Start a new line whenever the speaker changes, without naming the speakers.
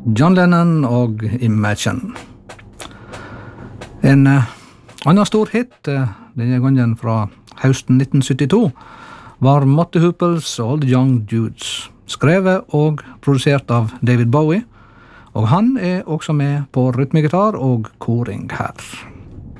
John Lennon og Imagine. En annen stor hit, denne gangen fra høsten 1972, var Mott the Hooples' All the Young Dudes, skrevet og produsert av David Bowie, og han også med på rytmegitar og koring her.